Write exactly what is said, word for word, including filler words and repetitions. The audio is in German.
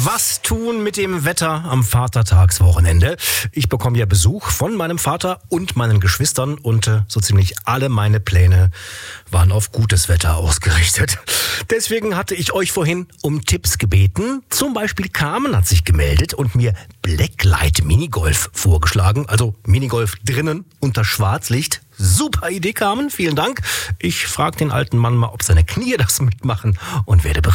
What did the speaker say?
Was tun mit dem Wetter am Vatertagswochenende? Ich bekomme ja Besuch von meinem Vater und meinen Geschwistern und äh, so ziemlich alle meine Pläne waren auf gutes Wetter ausgerichtet. Deswegen hatte ich euch vorhin um Tipps gebeten. Zum Beispiel Carmen hat sich gemeldet und mir Blacklight Minigolf vorgeschlagen. Also Minigolf drinnen unter Schwarzlicht. Super Idee, Carmen. Vielen Dank. Ich frage den alten Mann mal, ob seine Knie das mitmachen und werde berichten.